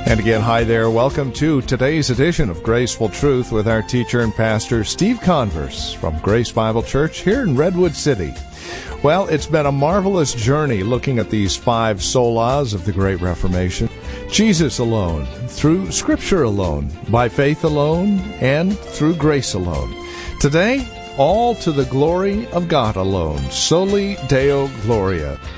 And again, hi there. Welcome to today's edition of Graceful Truth with our teacher and pastor, Steve Converse from Grace Bible Church here in Redwood City. Well, it's been a marvelous journey looking at these 5 solas of the Great Reformation. Jesus alone, through Scripture alone, by faith alone, and through grace alone. Today, all to the glory of God alone, soli Deo Gloria.